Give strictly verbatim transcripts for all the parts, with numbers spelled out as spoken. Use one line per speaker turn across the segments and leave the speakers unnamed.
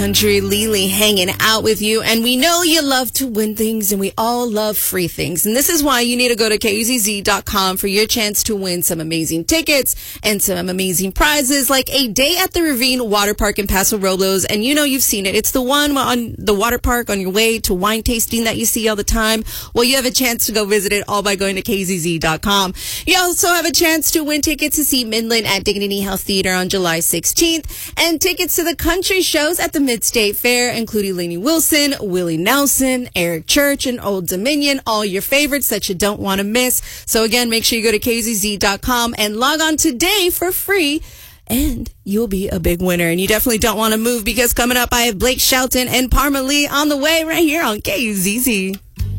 Country, Lily hanging out with you. And we know you love to win things, and we all love free things. And this is why you need to go to K Z Z dot com for your chance to win some amazing tickets and some amazing prizes, like a day at the Ravine Water Park in Paso Robles. And you know you've seen it. It's the one on the water park on your way to wine tasting that you see all the time. Well, you have a chance to go visit it all by going to K Z Z dot com. You also have a chance to win tickets to see Midland at Dignity Health Theater on July sixteenth, and tickets to the country shows at the Mid-State Fair, including Lainey Wilson, Willie Nelson, Eric Church, and Old Dominion, all your favorites that you don't want to miss. So again, make sure you go to K Z Z dot com and log on today for free, and you'll be a big winner. And you definitely don't want to move, because coming up, I have Blake Shelton and Parma Lee on the way right here on K Z Z.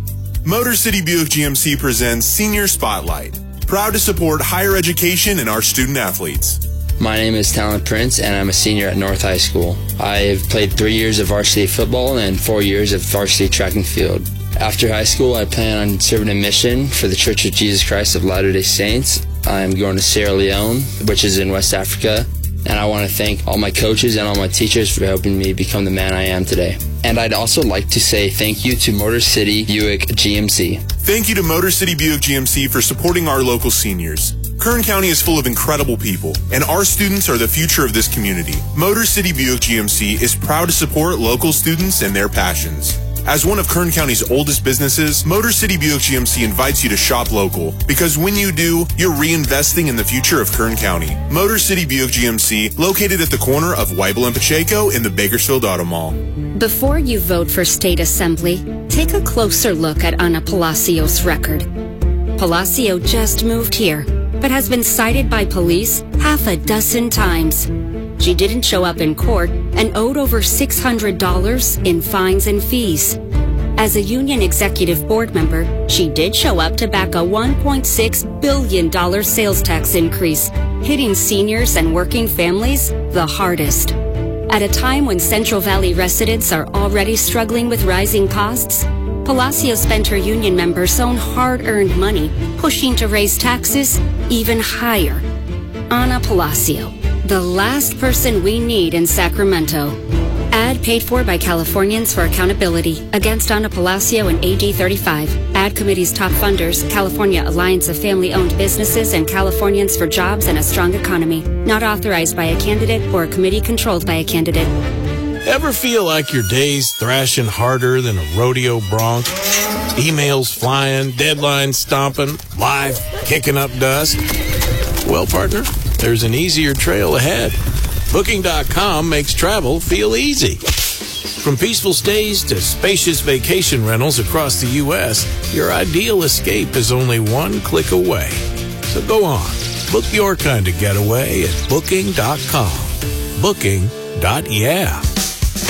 Motor City Buick G M C presents Senior Spotlight, proud to support higher education and our student athletes.
My name is Talon Prince, and I'm a senior at North High School. I have played three years of varsity football and four years of varsity track and field. After high school, I plan on serving a mission for the Church of Jesus Christ of Latter-day Saints. I'm going to Sierra Leone, which is in West Africa, and I want to thank all my coaches and all my teachers for helping me become the man I am today. And I'd also like to say thank you to Motor City Buick G M C.
Thank you to Motor City Buick G M C for supporting our local seniors. Kern County is full of incredible people, and our students are the future of this community. Motor City Buick G M C is proud to support local students and their passions. As one of Kern County's oldest businesses, Motor City Buick G M C invites you to shop local, because when you do, you're reinvesting in the future of Kern County. Motor City Buick G M C, located at the corner of Weibel and Pacheco in the Bakersfield Auto Mall.
Before you vote for state assembly, take a closer look at Ana Palacios' record. Palacio just moved here, but has been cited by police half a dozen times. She didn't show up in court and owed over six hundred dollars in fines and fees. As a union executive board member, she did show up to back a one point six billion dollars sales tax increase, hitting seniors and working families the hardest. At a time when Central Valley residents are already struggling with rising costs, Palacio spent her union members' own hard-earned money pushing to raise taxes even higher. Ana Palacio, the last person we need in Sacramento. Ad paid for by Californians for Accountability against Ana Palacio and A D thirty-five. Ad committee's top funders, California Alliance of Family-Owned Businesses and Californians for Jobs and a Strong Economy. Not authorized by a candidate or a committee controlled by a candidate.
Ever feel like your day's thrashing harder than a rodeo bronc? Emails flying, deadlines stomping, life kicking up dust? Well, partner, there's an easier trail ahead. Booking dot com makes travel feel easy. From peaceful stays to spacious vacation rentals across the U S, your ideal escape is only one click away. So go on, book your kind of getaway at Booking dot com. Booking. Yeah.